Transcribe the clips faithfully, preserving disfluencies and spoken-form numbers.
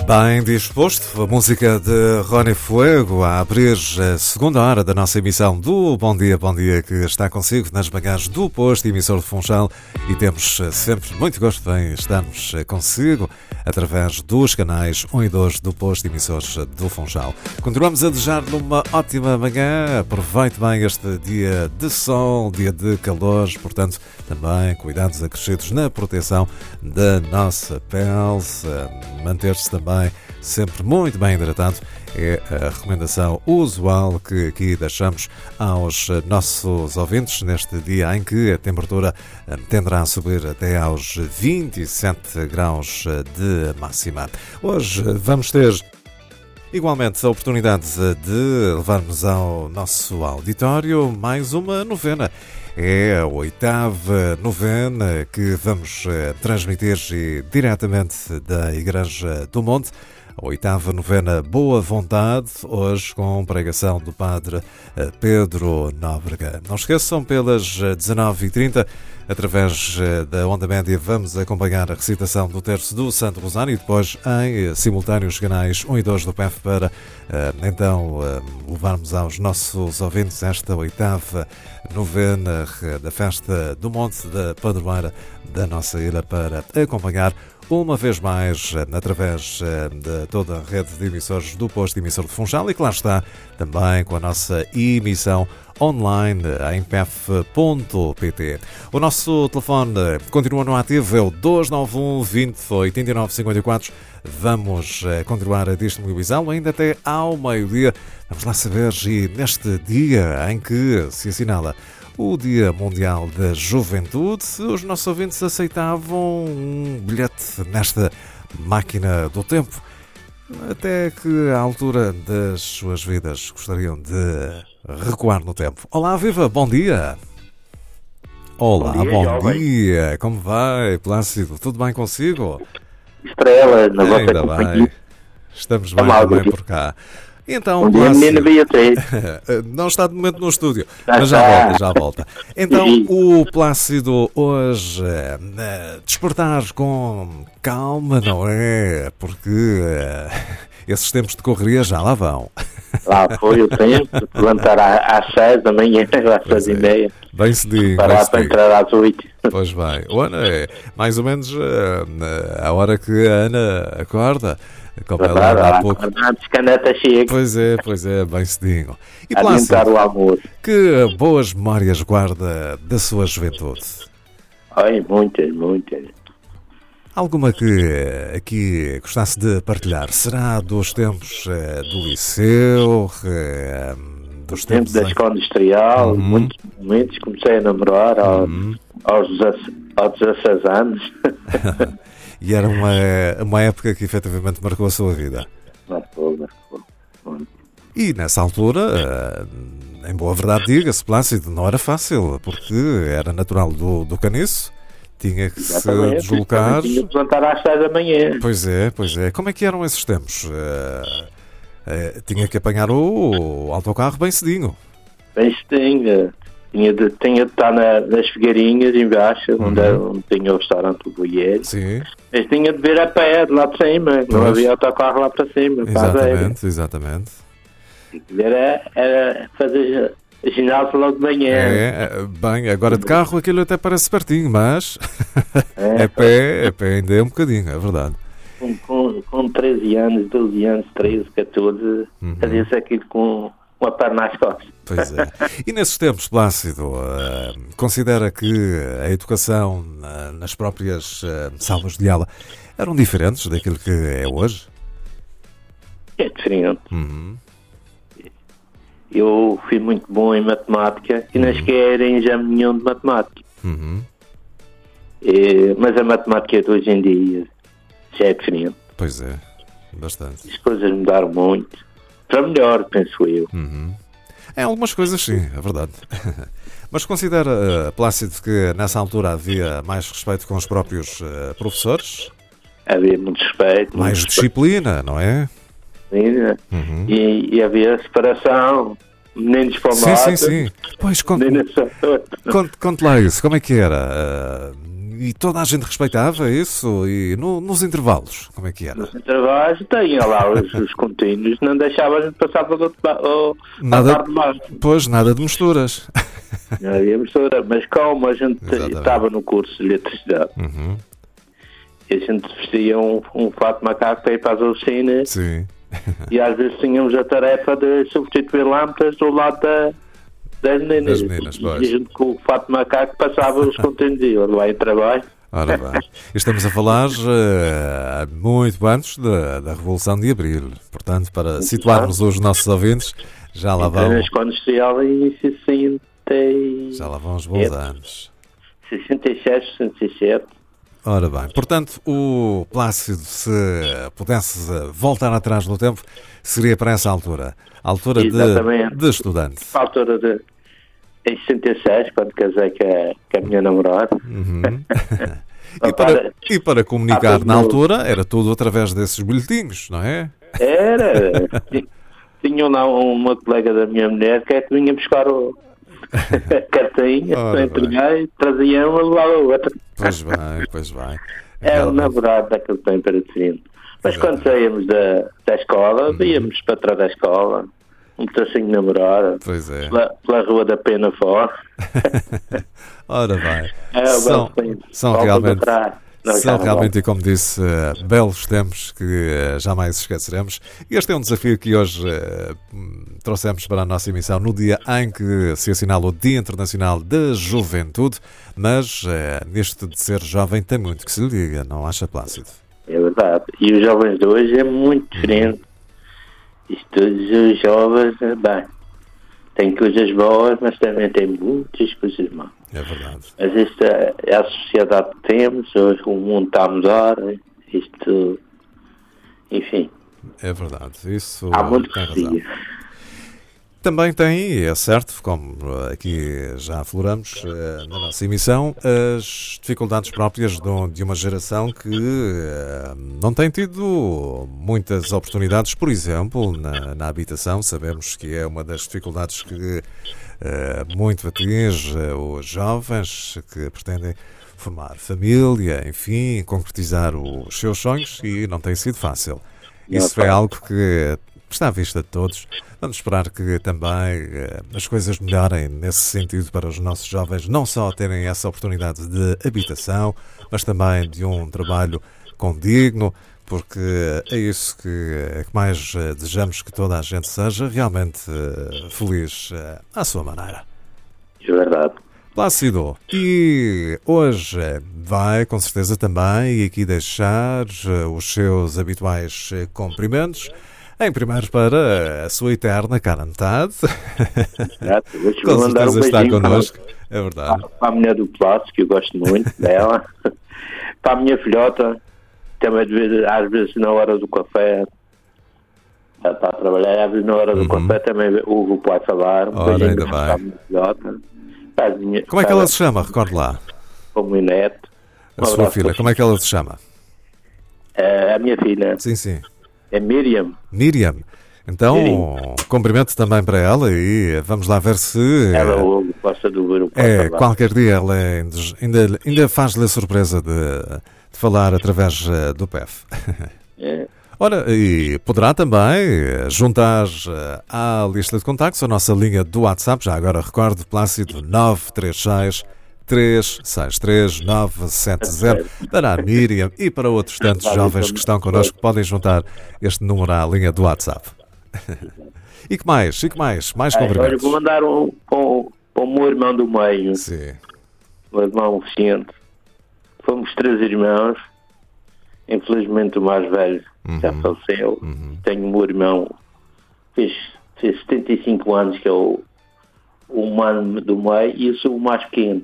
Bem disposto, a música de Rony Fuego a abrir a segunda hora da nossa emissão do Bom Dia, Bom Dia, que está consigo nas manhãs do posto emissor de Funchal, e temos sempre muito gosto em estarmos consigo através dos canais um e dois do posto emissores do Funchal. Continuamos a desejar-lhe uma ótima manhã, aproveite bem este dia de sol, dia de calor, portanto também cuidados acrescidos na proteção da nossa pele, manter-se também sempre muito bem hidratado é a recomendação usual que aqui deixamos aos nossos ouvintes neste dia em que a temperatura tenderá a subir até aos vinte e sete graus de máxima. Hoje vamos ter igualmente a oportunidade de levarmos ao nosso auditório mais uma novena. É a oitava novena que vamos transmitir diretamente da Igreja do Monte. A oitava novena Boa Vontade, hoje com pregação do Padre Pedro Nóbrega. Não esqueçam, pelas dezanove e trinta, através da Onda Média, vamos acompanhar a recitação do Terço do Santo Rosário e depois em simultâneo os canais um e dois do P E F para então levarmos aos nossos ouvintes esta oitava novena da Festa do Monte da Padroeira da nossa ilha para acompanhar uma vez mais através de toda a rede de emissores do posto emissor de Funchal e que lá está também com a nossa emissão online em p f ponto p t. O nosso telefone continua no ativo, é o dois nove um, vinte, oitenta e nove, cinquenta e quatro. Vamos continuar a disponibilizá-lo ainda até ao meio-dia. Vamos lá saber, e neste dia em que se assinala o Dia Mundial da Juventude, os nossos ouvintes aceitavam um bilhete nesta máquina do tempo, até que à altura das suas vidas gostariam de recuar no tempo. Olá, viva, bom dia! Olá, bom dia, bom dia. Como vai, Plácido? Tudo bem consigo? Estrela, na vossa Ainda companhia. bem. Estamos bem também por cá. Então, bom dia, menina Beatriz. Não está de momento no estúdio, Já mas já está. volta, já volta. Então, o Plácido hoje eh, despertar com calma, não é? Porque eh, esses tempos de correria já lá vão. Lá foi o tempo, levantar às seis da manhã, às seis e meia. Bem cedinho. Parar bem para cedinho. entrar às oito. Pois bem. O Ana é mais ou menos eh, a hora que a Ana acorda. Como ela há pouco. Antes que a neta chegue, Pois é, pois é, bem cedinho. E adiantar Plácido, o almoço. que boas memórias guarda da sua juventude? Ai, muitas, muitas. Alguma que eh, aqui gostasse de partilhar? Será dos tempos eh, do liceu, eh, dos Tempo tempos da em- escola industrial, Uhum. muitos momentos, comecei a namorar aos, Uhum. aos, dezasseis, aos dezasseis anos. E era uma, uma época que efetivamente marcou a sua vida. Marcou, marcou. E nessa altura, eh, em boa verdade diga-se, Plácido, não era fácil, porque era natural do, do Caniço, tinha que se Exatamente. deslocar. Tinha que levantar às seis da manhã. Pois é, pois é. Como é que eram esses tempos? Eh, eh, tinha que apanhar o, o autocarro bem cedinho. Bem cedinho. Tinha de, tinha de estar na, nas Figueirinhas, embaixo, Uhum. onde, era- onde tinha o restaurante do Boier. Sim, Mas tinha de vir a pé, de lá de cima. Não Pois. havia autocarro lá para cima. Para a beira. exatamente, exatamente. Era, era fazer ginásio logo de manhã. É, eh, bem, agora de carro aquilo até parece pertinho, mas É. é pé, é pé ainda é um bocadinho, é verdade. Com, com, com treze anos, doze anos, treze, catorze, Uhum. fazia-se aquilo com uma perna às costas. Pois é. E nesses tempos, Plácido, eh, considera que a educação na- nas próprias eh, salas de aula eram diferentes daquilo que é hoje? É diferente. Uhum. Eu fui muito bom em matemática e nem sequer em exame nenhum de matemática. Uhum. É, mas a matemática de hoje em dia já é diferente. Pois é, bastante. As coisas mudaram muito. Para melhor, penso eu. Uhum. Em algumas coisas sim, é verdade. Mas considera, eh, Plácido, que nessa altura havia mais respeito com os próprios eh, professores? Havia muito respeito. Mais muito disciplina, não é? disciplina. Uhum. E, e havia separação. Meninos para o Sim, mato, sim, sim. Pois, conte, meninas para o outro. conte, conte lá isso. Como é que era? Uh, E toda a gente respeitava isso? E no, nos intervalos, como é que era? Nos intervalos tinha lá os, os contínuos, não deixava passar para o outro lado. Nada, pois, nada de misturas. Não havia mistura, mas como a gente Exatamente. estava no curso de eletricidade, Uhum. e a gente vestia um, um fato de macaco para ir para as oficinas, Sim. e às vezes tínhamos a tarefa de substituir lâmpadas do lado da, das meninas. Das meninas, e pois. a gente com o fato de macaco passava os contínuos e eu lá em trabalho. Ora bem, estamos a falar uh, muito antes da, da Revolução de Abril. Portanto, para situarmos os nossos ouvintes, já lá vão, Na escola industrial em sessenta e... já lá vão os bons anos. sessenta e seis, sessenta e sete. Ora bem, portanto, o Plácido, se pudesse voltar atrás no tempo, seria para essa altura. A altura de, de estudante. A altura de... Em sessenta e seis, quando casei com a, com a minha namorada. Uhum. e, para, e para comunicar na altura, era tudo através desses bilhetinhos, não é? Era. Tinha lá uma colega da minha mulher que é que vinha buscar o... a cartinha, entreguei, trazia uma, levava a outra. Pois bem, pois bem. É o namorado daquele tempo para decidir. Mas quando saíamos da, da escola, uhum. íamos para trás da escola, um pedacinho de namorada, pois é. pela, pela Rua da Pena fora. Ora bem, é, são, bem, são realmente, não, são realmente, e como disse, uh, belos tempos que uh, jamais esqueceremos. Este é um desafio que hoje uh, trouxemos para a nossa emissão no dia em que se assinala o Dia Internacional da Juventude, mas uh, neste de ser jovem tem muito que se lhe diga, não acha, Plácido? É verdade, e os jovens de hoje é muito diferente. Hum. Isto todos os jovens, bem, tem coisas boas, mas também tem muitas coisas más. É verdade. Mas esta é a sociedade que temos, hoje o mundo está a mudar, isto, enfim. É verdade, isso há muito tem que razão. Também tem, é certo, como aqui já afloramos uh, na nossa emissão, as dificuldades próprias de, de uma geração que uh, não tem tido muitas oportunidades, por exemplo, na, na habitação. Sabemos que é uma das dificuldades que uh, muito atinge os jovens que pretendem formar família, enfim, concretizar os seus sonhos, e não tem sido fácil. Isso é algo que está à vista de todos. Vamos esperar que também uh, as coisas melhorem nesse sentido para os nossos jovens, não só terem essa oportunidade de habitação, mas também de um trabalho condigno, porque é isso que, é que mais uh, desejamos, que toda a gente seja realmente uh, feliz uh, à sua maneira. É verdade. Plácido, e hoje vai com certeza também aqui deixar uh, os seus habituais uh, cumprimentos. Em primeiro para a sua eterna cara metade. Exato. Com certeza um está connosco. É verdade. Para, para a mulher do Plácido, que eu gosto muito dela. Para a minha filhota, também às vezes na hora do café, está a trabalhar, às vezes na hora do uhum. café também ouve o pai falar. Um Ora, ainda para a minha filhota. Para a minha, como é que ela se chama? Recorde lá. Para o meu neto. A um sua filha, como é que ela se chama? É, a minha filha. Sim, sim. É Miriam. Miriam. Então, Miriam. Cumprimento também para ela e vamos lá ver se... Ela ouve, gosta de ouvir o pai é, falar. Qualquer dia ela ainda, ainda faz-lhe a surpresa de, de falar através do P E F. É. Ora, e poderá também juntar à lista de contactos a nossa linha do WhatsApp. Já agora recordo, Plácido, nove três seis, três seis três, nove sete zero, para a Miriam e para outros tantos jovens que estão connosco, podem juntar este número à linha do WhatsApp. E que mais? E que mais? Mais cumprimentos. Olha, vou mandar um para um, um, o meu irmão do meio. Sim. O irmão Vicente. Fomos três irmãos. Infelizmente o mais velho uhum. já faleceu. Uhum. Tenho o meu irmão, fez, fez setenta e cinco anos, que é o, o humano do meio, e eu sou o mais pequeno.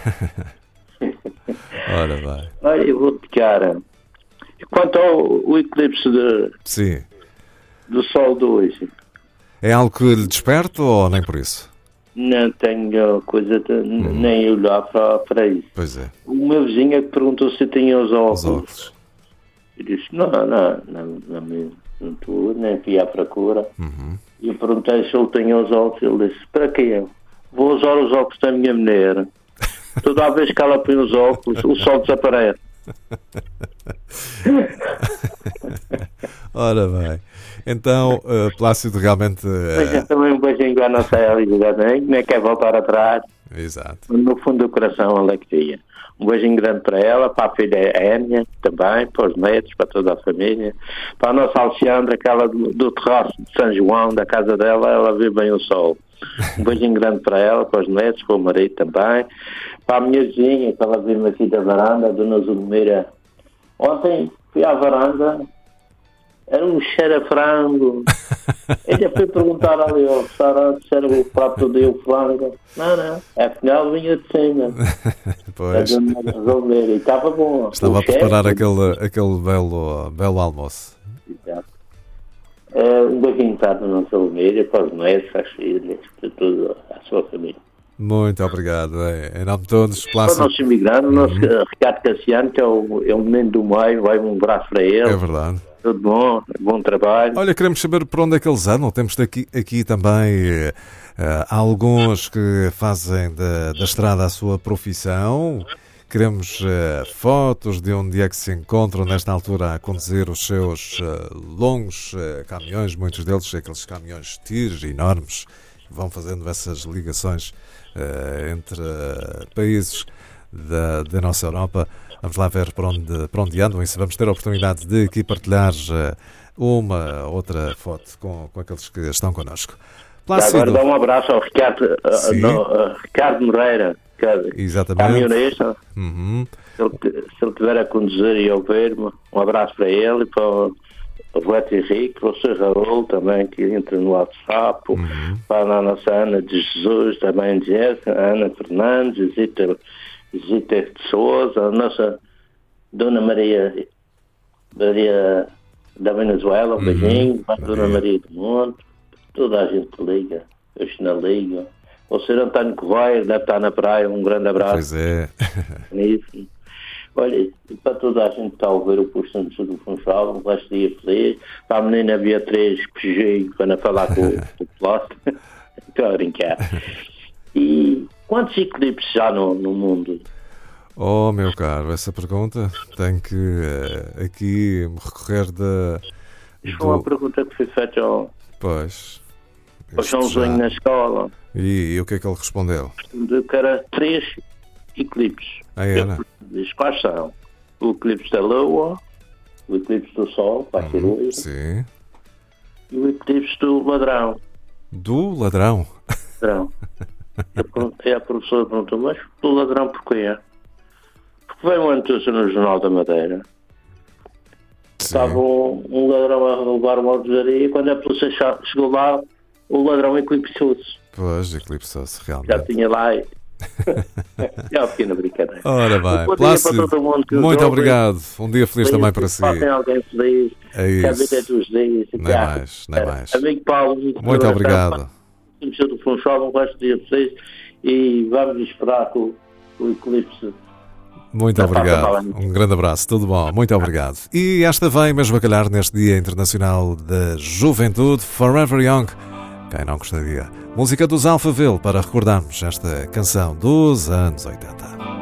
Ora vai. Olha, eu vou-te cara. Quanto ao o eclipse de, Sim. do Sol de hoje. É algo que lhe desperta ou nem por isso? Não tenho coisa de, hum. nem olhar para, para isso. Pois é. O meu vizinho é que perguntou se tinha os óculos. Os óculos. Eu disse, não, não, não, não, não estou, nem fui à procura. Uhum. E eu perguntei se ele tinha os óculos. Ele disse, para quê? Vou usar os óculos da minha mulher. Toda a vez que ela põe os óculos, o sol desaparece. Ora bem, então uh, Plácido realmente. Uh... Mas é também um beijinho à nossa Elisa, nem quer voltar atrás. Exato. No fundo do coração, alegria. Um beijinho grande para ela, para a filha Énia também, para os netos, para toda a família. Para a nossa Alexandra, aquela do, do terraço de São João, da casa dela, ela vê bem o sol. Um beijinho grande para ela, para os netos, para o marido também. Para a minha vizinha, que ela vive aqui da varanda, a dona Zulmira. Ontem fui à varanda, era um cheiro a frango. Ele foi perguntar ali ao restaurante se era o prato do dia frango. Não, não, afinal vinha de cima. Pois. E estava bom. Estava a preparar aquele, aquele belo, belo almoço. Exato. Uh, um beijinho para a nossa família, para os netos, para as filhas, para toda a sua família. Muito obrigado. É, em nome de todos, Plácido. Para o nosso imigrante, o nosso uhum. Ricardo Cassiano, que é o, é o menino do meio, vai um braço para ele. É verdade. Tudo bom, bom trabalho. Olha, queremos saber por onde é que eles andam. Temos aqui, aqui também uh, alguns que fazem da, da estrada a sua profissão. Queremos uh, fotos de onde é que se encontram nesta altura a conduzir os seus uh, longos uh, caminhões, muitos deles aqueles caminhões tiros enormes, que vão fazendo essas ligações uh, entre uh, países da, da nossa Europa. Vamos lá ver para onde, para onde andam e se vamos ter a oportunidade de aqui partilhar uh, uma outra foto com, com aqueles que estão connosco. Plácido. Agora dá um abraço ao Ricardo, uh, no, uh, Ricardo Moreira. Exatamente. Caminhonista. Uhum. Se ele, se ele estiver a conduzir e ouvir-me, um abraço para ele e para o Roberto Henrique, para o seu Raul também, que entra no WhatsApp, uhum. para a nossa Ana de Jesus, também de Jéssica, Ana Fernandes, Zita, Zita de Souza, a nossa Dona Maria, Maria da Venezuela, um uhum. beijinho, para a Dona Maria do Monte, toda a gente liga, eu na liga. O senhor António Correia deve estar na praia, um grande abraço. Pois é. Nisso. Olha, e para toda a gente que está a ouvir o Posto do Sul do Funchal, um resto de dia feliz. Para a menina Beatriz, que cheguei para falar com o Plácido. Estou a brincar. E quantos eclipses já no, no mundo? Oh, meu caro, essa pergunta tem que uh, aqui me recorrer da... Isso foi do... uma pergunta que foi feita ao... Pois... ao Joãozinho na escola. E, e o que é que ele respondeu? De que era três eclipses. Ah, era? Diz quais são? O eclipse da Lua, o eclipse do Sol, para a hum, sim. E o eclipse do Ladrão. Do Ladrão? Ladrão. É a professora perguntou, mas do Ladrão porquê? Porque veio uma notícia no Jornal da Madeira. Sim. Estava um, um ladrão a roubar uma alvejaria e quando a polícia chegou lá, o ladrão eclipsou-se. Pois, eclipsou-se realmente. Já tinha lá. É uma pequena brincadeira. Ora bem, um Plácido, muito obrigado. Um dia feliz, feliz também para si. Passem alguém feliz. É isso. Que a vida é dos dias. Nem mais, nem mais. Amigo Paulo, muito, muito obrigado. Do Funchal, um resto de dia feliz e vamos esperar com o eclipse. Muito obrigado. Um grande abraço. Tudo bom. Muito obrigado. E esta vem mesmo a calhar neste Dia Internacional da Juventude, Forever Young. Quem não gostaria? Música dos Alphaville para recordarmos esta canção dos anos oitenta.